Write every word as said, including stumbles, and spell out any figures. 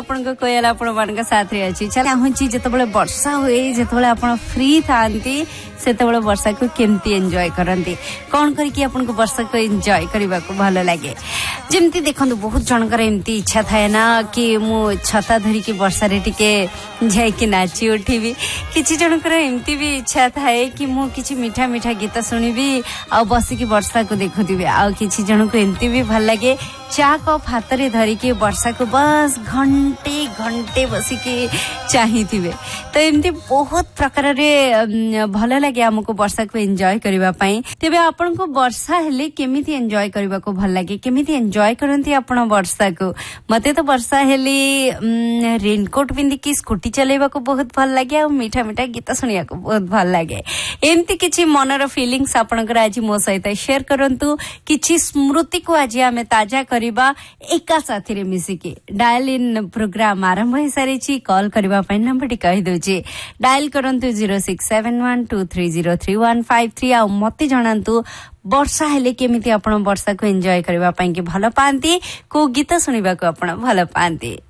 आपण को कोयल आपण मान साथ रे अछि चाहूँगी जिते वर्षा हुए जिते आप फ्री था सेतबेले वर्षा को केमती एंजॉय करती कौन करके आपन को वर्षा को एंजॉय करने को भल लगे जमती देखो बहुत जनकर एमती इच्छा थाए ना कि मु छता धरिकी वर्षा रे टिके जाइके नाची उठीबी किछि जनकर एमती भी इच्छा थाए कि मु किछि मीठा मीठा गीत सुनिबी आ बसिकी वर्षा को देखुथिबी आ किछि जन को एमती भी भल लगे चा कप हाथ रे धरिकी वर्षा को बस घंटे घंटे बसिकी चाहिथिबे तो एमती बहुत प्रकार रे भल लगे हमको वर्षा को एंजॉय करबा पई तेबे आपन को वर्षा हेले केमिति एंजॉय करबा को भल लगे केमिति एंजॉय करंती आपण वर्षा को मते तो वर्षा हेले रेनकोट पिंदी की स्कूटी चलेबा को बहुत भल लगे और मीठा मीठा गीत सुनिया को बहुत भल लगे एमती किछि मनर फीलिंग्स आपनकर आज मो सहित शेयर करंतु किछि स्मृति को आज हमें ताजा करबा एका साथी रे मिसिके डायल इन प्रोग्राम आरंभ हो सारी छी कॉल करबा पई नंबर टी कहि दोची डायल करंतु zero six seven one two three zero three one five three आ मते जणांतु वर्षा हेले केमिति आपण वर्षा को एंजॉय करबा पई के भलो पांती को गीत सुनिबा को आपण भलो पांती।